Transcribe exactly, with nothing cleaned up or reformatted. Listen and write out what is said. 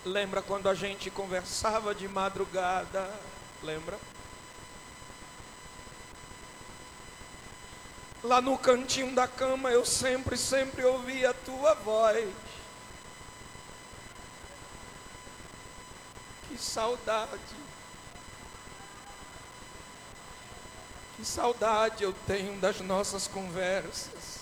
Lembra quando a gente conversava de madrugada? Lembra? Lá no cantinho da cama eu sempre, sempre ouvia a tua voz. Que saudade. Que saudade eu tenho das nossas conversas.